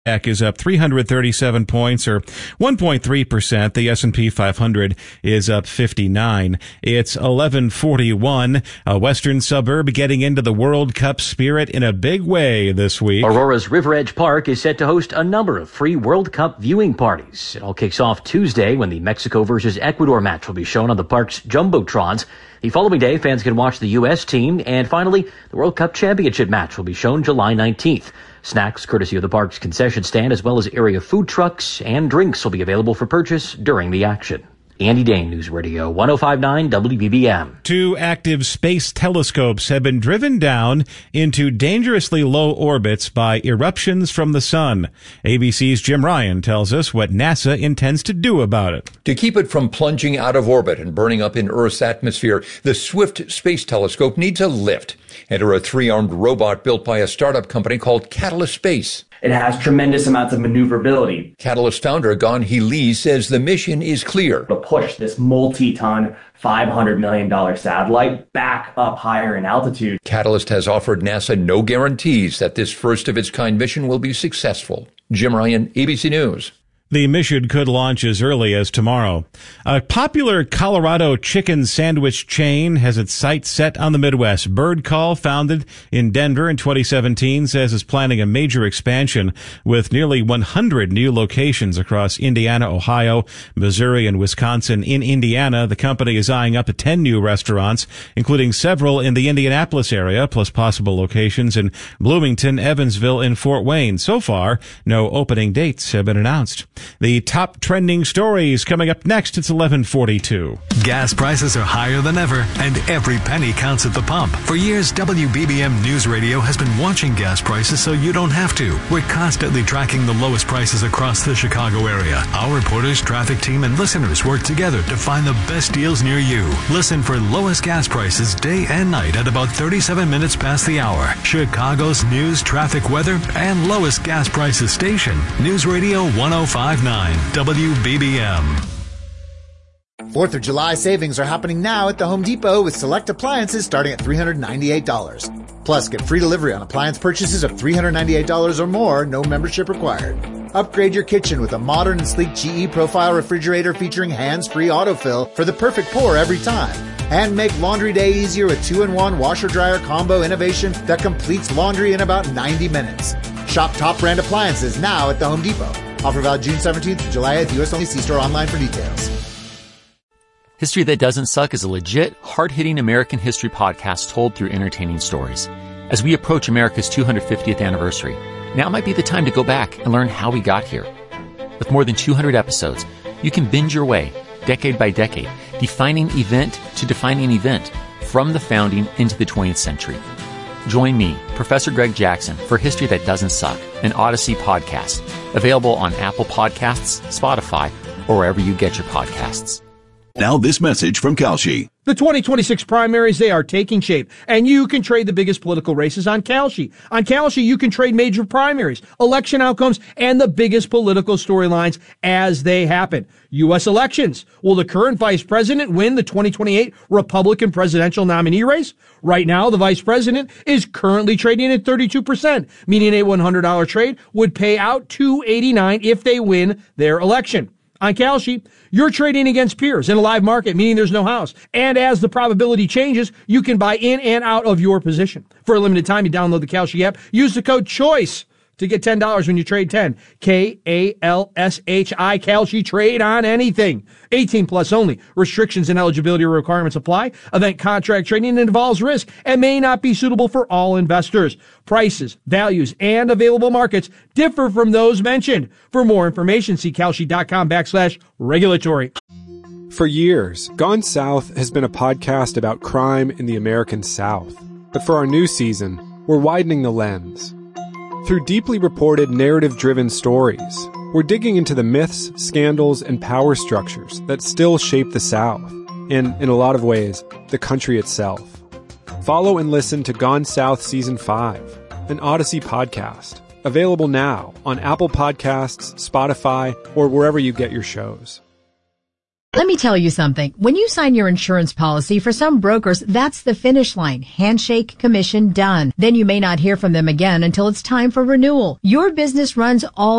NASDAQ is up 337 points, or 1.3%. The S&P 500 is up 59. It's 11:41. A western suburb getting into the World Cup spirit in a big way this week. Aurora's River Edge Park is set to host a number of free World Cup viewing parties. It all kicks off Tuesday when the Mexico versus Ecuador match will be shown on the park's Jumbotrons. The following day, fans can watch the U.S. team, and finally, the World Cup Championship match will be shown July 19th. Snacks, courtesy of the park's concession stand, as well as area food trucks and drinks will be available for purchase during the action. Andy Dane, News Radio 105.9 WBBM. 2 active space telescopes have been driven down into dangerously low orbits by eruptions from the sun. ABC's Jim Ryan tells us what NASA intends to do about it. To keep it from plunging out of orbit and burning up in Earth's atmosphere, the Swift Space Telescope needs a lift. Enter a 3-armed robot built by a startup company called Catalyst Space. It has tremendous amounts of maneuverability. Catalyst founder Gan Hee Lee says the mission is clear. To push this multi-ton, $500 million satellite back up higher in altitude. Catalyst has offered NASA no guarantees that this first-of-its-kind mission will be successful. Jim Ryan, ABC News. The mission could launch as early as tomorrow. A popular Colorado chicken sandwich chain has its sights set on the Midwest. Bird Call, founded in Denver in 2017, says it's planning a major expansion with nearly 100 new locations across Indiana, Ohio, Missouri, and Wisconsin. In Indiana, the company is eyeing up to 10 new restaurants, including several in the Indianapolis area, plus possible locations in Bloomington, Evansville, and Fort Wayne. So far, no opening dates have been announced. The top trending stories coming up next. It's 11:42. Gas prices are higher than ever, and every penny counts at the pump. For years, WBBM News Radio has been watching gas prices so you don't have to. We're constantly tracking the lowest prices across the Chicago area. Our reporters, traffic team, and listeners work together to find the best deals near you. Listen for lowest gas prices day and night at about 37 minutes past the hour. Chicago's news, traffic, weather, and lowest gas prices station. News Radio 105.9 WBBM. 4th of July savings are happening now at the Home Depot with select appliances starting at $398. Plus, get free delivery on appliance purchases of $398 or more, no membership required. Upgrade your kitchen with a modern and sleek GE Profile refrigerator featuring hands-free autofill for the perfect pour every time. And make laundry day easier with 2-in-1 washer-dryer combo innovation that completes laundry in about 90 minutes. Shop top brand appliances now at the Home Depot. Offer valid June 17th to July 8th. U.S. only. See store online for details. History That Doesn't Suck is a legit, hard-hitting American history podcast told through entertaining stories. As we approach America's 250th anniversary, now might be the time to go back and learn how we got here. With more than 200 episodes, you can binge your way, decade by decade, defining event to defining event, from the founding into the 20th century. Join me, Professor Greg Jackson, for History That Doesn't Suck, an Odyssey podcast, available on Apple Podcasts, Spotify, or wherever you get your podcasts. Now this message from Kalshi. The 2026 primaries, they are taking shape, and you can trade the biggest political races on Kalshi. On Kalshi, you can trade major primaries, election outcomes, and the biggest political storylines as they happen. U.S. elections. Will the current vice president win the 2028 Republican presidential nominee race? Right now, the vice president is currently trading at 32%, meaning a $100 trade would pay out $289 if they win their election. On Kalshi, you're trading against peers in a live market, meaning there's no house. And as the probability changes, you can buy in and out of your position. For a limited time, you download the Kalshi app. Use the code CHOICE to get $10 when you trade 10. Kalshi, Kalshi, trade on anything. 18 plus only. Restrictions and eligibility requirements apply. Event contract trading involves risk and may not be suitable for all investors. Prices, values, and available markets differ from those mentioned. For more information, see Kalshi.com/regulatory. For years, Gone South has been a podcast about crime in the American South. But for our new season, we're widening the lens. Through deeply reported, narrative-driven stories, we're digging into the myths, scandals, and power structures that still shape the South, and, in a lot of ways, the country itself. Follow and listen to Gone South Season 5, an Odyssey podcast, available now on Apple Podcasts, Spotify, or wherever you get your shows. Let me tell you something. When you sign your insurance policy, for some brokers, that's the finish line. Handshake, commission, done. Then you may not hear from them again until it's time for renewal. Your business runs all